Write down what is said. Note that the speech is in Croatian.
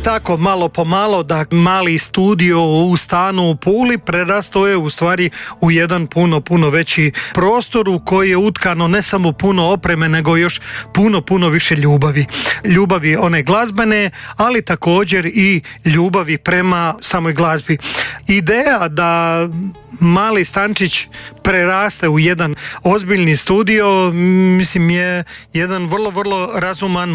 tako malo po malo da mali studio u stanu u Puli prerastao je u stvari u jedan puno veći prostor u koji je utkano ne samo puno opreme nego još puno više ljubavi. Ljubavi one glazbene, ali također i ljubavi prema samoj glazbi. Ideja da mali stančić preraste u jedan ozbiljni studio, mislim, je jedan vrlo razuman